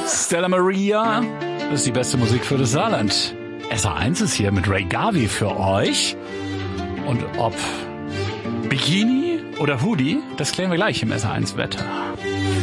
Stella Maria, das ist die beste Musik für das Saarland. SA1 ist hier mit Ray Garvey für euch. Und ob Bikini oder Hoodie, das klären wir gleich im SA1 Wetter.